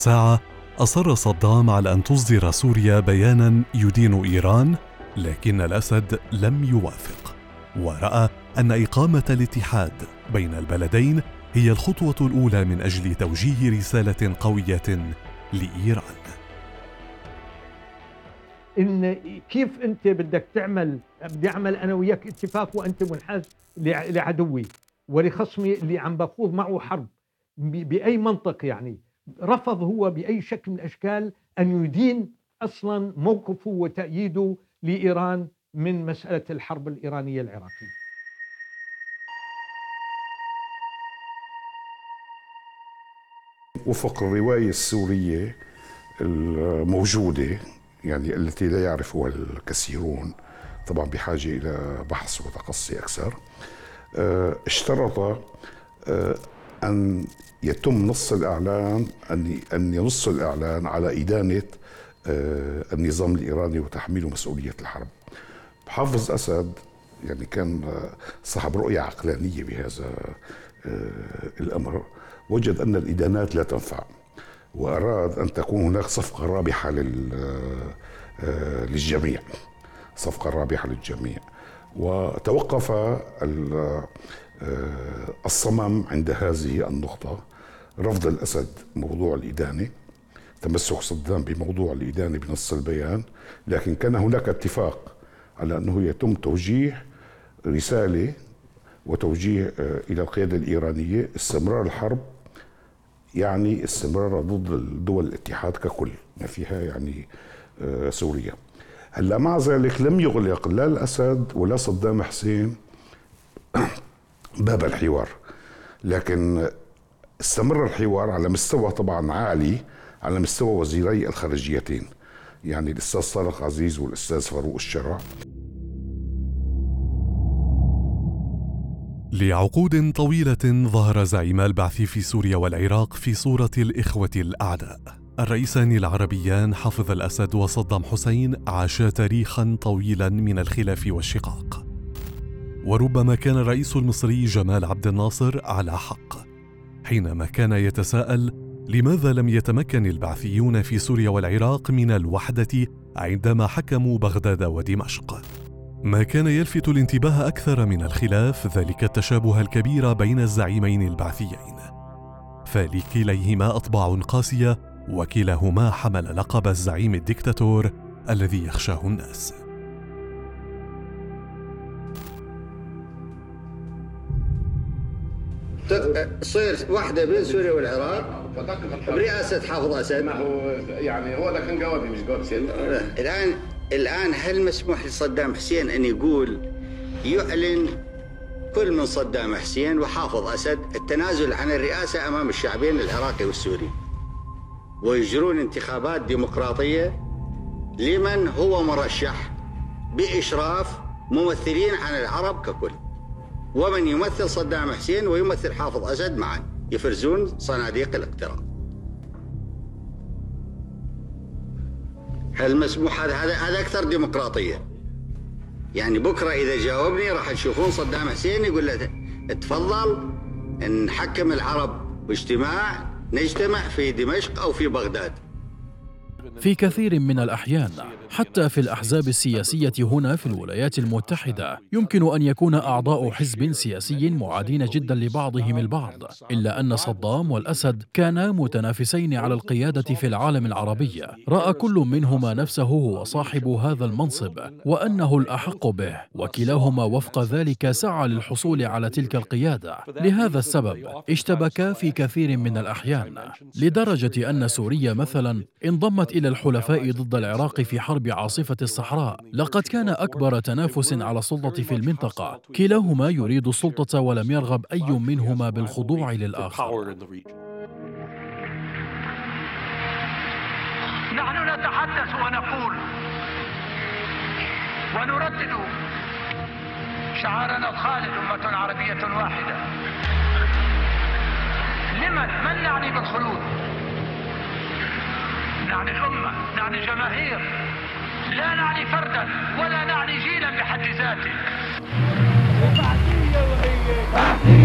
ساعة أصر صدام على أن تصدر سوريا بياناً يدين إيران، لكن الأسد لم يوافق، ورأى أن إقامة الاتحاد بين البلدين هي الخطوة الأولى من أجل توجيه رسالة قوية لإيران. إن كيف أنت بدي أعمل أنا وياك اتفاق وأنت منحاز لعدوي ولخصمي اللي عم بخوض معه حرب بأي منطق؟ يعني رفض هو بأي شكل من الأشكال أن يدين أصلا موقفه وتأييده لإيران من مسألة الحرب الإيرانية العراقية. وفق الرواية السورية الموجودة، يعني التي لا يعرفها الكثيرون، طبعا بحاجة إلى بحث وتقصي أكثر، اشترط أن يتم نص الإعلان أن ينص الإعلان على إدانة النظام الإيراني وتحميله مسؤولية الحرب. حافظ أسد يعني كان صاحب رؤية عقلانية بهذا الأمر، وجد أن الإدانات لا تنفع، وأراد أن تكون هناك صفقة رابحة للجميع، صفقة رابحة للجميع. وتوقف الصمم عند هذه النقطة، رفض الأسد موضوع الإدانة، تمسك صدام بموضوع الإدانة بنص البيان، لكن كان هناك اتفاق على أنه يتم توجيه رسالة وتوجيه إلى القيادة الإيرانية استمرار الحرب، يعني استمرار ضد دول الاتحاد ككل ما فيها يعني سوريا. هلا مع ذلك لم يغلق لا الأسد ولا صدام حسين باب الحوار، لكن استمر الحوار على مستوى طبعا عالي، على مستوى وزيري الخارجيتين، يعني الأستاذ طارق عزيز والأستاذ فاروق الشرع. لعقود طويلة ظهر زعيم البعث في سوريا والعراق في صورة الإخوة الأعداء. الرئيسان العربيان حافظ الأسد وصدام حسين عاشا تاريخاً طويلاً من الخلاف والشقاق، وربما كان الرئيس المصري جمال عبد الناصر على حق حينما كان يتساءل لماذا لم يتمكن البعثيون في سوريا والعراق من الوحدة عندما حكموا بغداد ودمشق. ما كان يلفت الانتباه أكثر من الخلاف ذلك التشابه الكبير بين الزعيمين البعثيين، فلكليهما أطباع قاسية، وكلاهما حمل لقب الزعيم الدكتاتور الذي يخشاه الناس. تصير واحدة بين سوريا والعراق برئاسة حافظ أسد. ما هو يعني هو ده كان جوابي مش جواب سيادة. الآن هل مسموح لصدام حسين أن يعلن كل من صدام حسين وحافظ أسد التنازل عن الرئاسة أمام الشعبين العراقي والسوري، ويجرون انتخابات ديمقراطية لمن هو مرشح بإشراف ممثلين عن العرب ككل، ومن يمثل صدام حسين ويمثل حافظ أسد معا يفرزون صناديق الاقتراع؟ هل مسموح هذا أكثر ديمقراطية؟ يعني بكرة إذا جاوبني راح تشوفون صدام حسين يقول له تفضل نحكم العرب باجتماع، نجتمع في دمشق أو في بغداد. في كثير من الأحيان حتى في الأحزاب السياسية هنا في الولايات المتحدة يمكن أن يكون أعضاء حزب سياسي معادين جدا لبعضهم البعض، إلا أن صدام والأسد كانا متنافسين على القيادة في العالم العربي. رأى كل منهما نفسه هو صاحب هذا المنصب وأنه الأحق به، وكلاهما وفق ذلك سعى للحصول على تلك القيادة. لهذا السبب اشتبكا في كثير من الأحيان، لدرجة أن سوريا مثلا انضمت إلى الحلفاء ضد العراق في حرب عاصفة الصحراء. لقد كان أكبر تنافس على السلطة في المنطقة، كلاهما يريد السلطة ولم يرغب أي منهما بالخضوع للآخر. نحن نتحدث ونقول ونردد شعارنا الخالد: أمة عربية واحدة. من نعني بالخلود؟ نعني الأمة، نعني جماهير، لا نعني فردا ولا نعني جيلا بحد ذاته.